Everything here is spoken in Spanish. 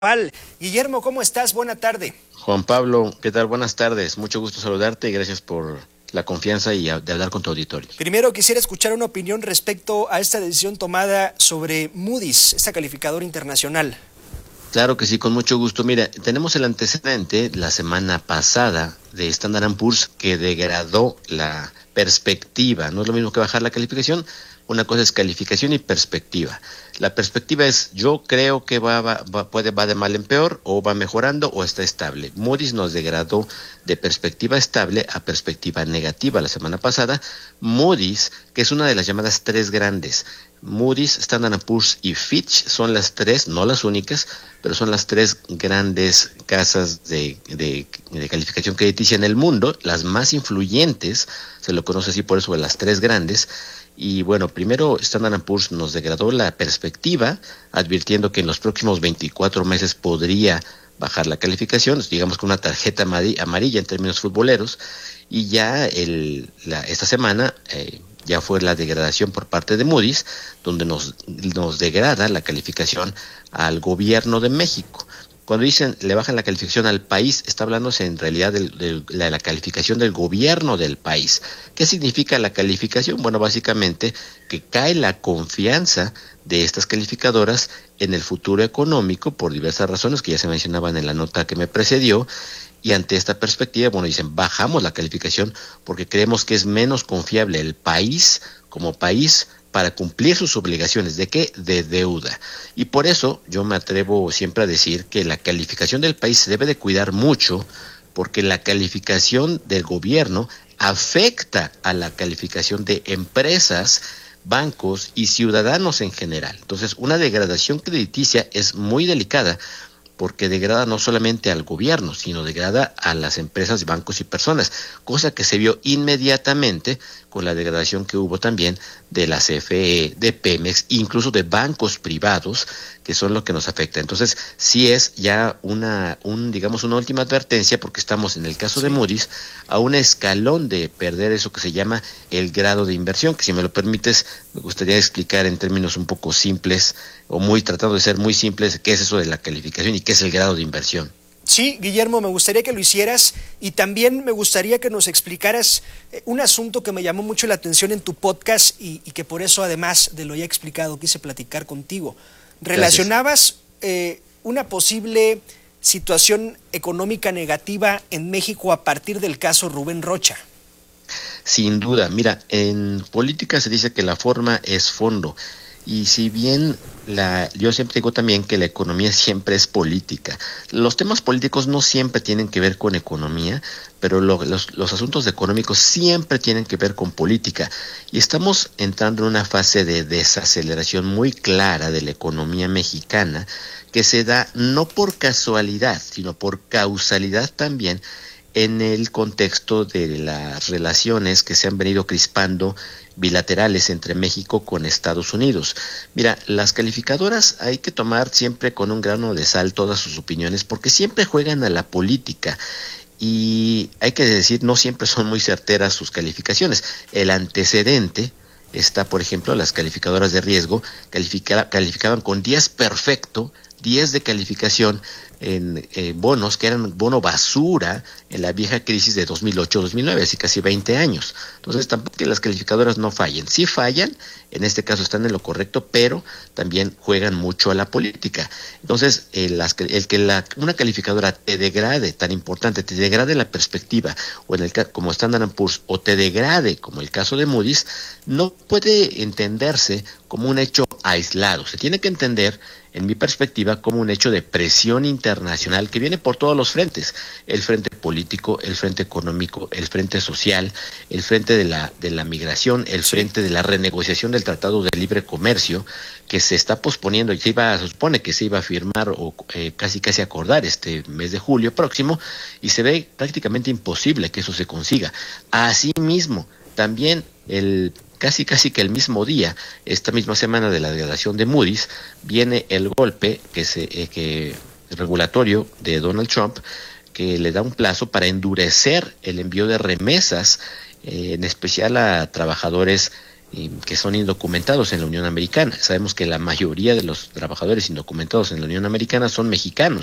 Guillermo, ¿cómo estás? Buena tarde. Juan Pablo, ¿qué tal? Buenas tardes. Mucho gusto saludarte y gracias por la confianza de hablar con tu auditorio. Primero quisiera escuchar una opinión respecto a esta decisión tomada sobre Moody's, esta calificadora internacional. Claro que sí, con mucho gusto. Mira, tenemos el antecedente la semana pasada de Standard & Poor's que degradó la perspectiva. No es lo mismo que bajar la calificación. Una cosa es calificación y perspectiva. La perspectiva es, yo creo que va de mal en peor, o va mejorando, o está estable. Moody's nos degradó de perspectiva estable a perspectiva negativa la semana pasada. Moody's, que es una de las llamadas tres grandes, Moody's, Standard & Poor's y Fitch son las tres, no las únicas, pero son las tres grandes casas de calificación crediticia en el mundo, las más influyentes, se lo conoce así por eso de las tres grandes. Y bueno, primero Standard & Poor's nos degradó la perspectiva, advirtiendo que en los próximos 24 meses podría bajar la calificación, digamos con una tarjeta amarilla en términos futboleros, y ya esta semana ya fue la degradación por parte de Moody's, donde nos degrada la calificación al gobierno de México. Cuando dicen le bajan la calificación al país, está hablándose en realidad de la calificación del gobierno del país. ¿Qué significa la calificación? Bueno, básicamente que cae la confianza de estas calificadoras en el futuro económico por diversas razones que ya se mencionaban en la nota que me precedió. Y ante esta perspectiva, bueno, dicen, bajamos la calificación porque creemos que es menos confiable el país como país para cumplir sus obligaciones. ¿De qué? De deuda. Y por eso yo me atrevo siempre a decir que la calificación del país se debe de cuidar mucho, porque la calificación del gobierno afecta a la calificación de empresas, bancos y ciudadanos en general. Entonces, una degradación crediticia es muy delicada, porque degrada no solamente al gobierno, sino degrada a las empresas, bancos y personas, cosa que se vio inmediatamente con la degradación que hubo también de la CFE, de Pemex, incluso de bancos privados, que son lo que nos afecta. Entonces, sí es ya una última advertencia, porque estamos en el caso de Moody's a un escalón de perder eso que se llama el grado de inversión, que si me lo permites, me gustaría explicar en términos un poco simples, tratando de ser muy simples, qué es eso de la calificación y qué es el grado de inversión. Sí, Guillermo, me gustaría que lo hicieras y también me gustaría que nos explicaras un asunto que me llamó mucho la atención en tu podcast y que por eso, además de lo ya explicado, quise platicar contigo. Relacionabas una posible situación económica negativa en México a partir del caso Rubén Rocha. Sin duda, mira, en política se dice que la forma es fondo. Y si bien yo siempre digo también que la economía siempre es política. Los temas políticos no siempre tienen que ver con economía, pero los asuntos económicos siempre tienen que ver con política. Y estamos entrando en una fase de desaceleración muy clara de la economía mexicana, que se da no por casualidad, sino por causalidad también, en el contexto de las relaciones que se han venido crispando bilaterales entre México con Estados Unidos. Mira, las calificadoras hay que tomar siempre con un grano de sal todas sus opiniones, porque siempre juegan a la política y hay que decir, no siempre son muy certeras sus calificaciones. El antecedente está, por ejemplo, las calificadoras de riesgo calificaban con 10 perfecto, 10 de calificación en bonos que eran bono basura en la vieja crisis de 2008-2009, así casi 20 años. Entonces tampoco que las calificadoras no fallen. Sí fallan, en este caso están en lo correcto, pero también juegan mucho a la política. Entonces, una calificadora te degrade, tan importante, te degrade la perspectiva, o como Standard & Poor's, o te degrade, como el caso de Moody's, no puede entenderse como un hecho aislado. Se tiene que entender, en mi perspectiva, como un hecho de presión internacional que viene por todos los frentes: el frente político, el frente económico, el frente social, el frente de la migración, el frente de la renegociación del Tratado de Libre Comercio, que se está posponiendo y se supone que se iba a firmar o casi acordar este mes de julio próximo, y se ve prácticamente imposible que eso se consiga. Asimismo, también casi que el mismo día, esta misma semana de la degradación de Moody's, viene el golpe regulatorio de Donald Trump, que le da un plazo para endurecer el envío de remesas, en especial a trabajadores que son indocumentados en la Unión Americana. Sabemos que la mayoría de los trabajadores indocumentados en la Unión Americana son mexicanos.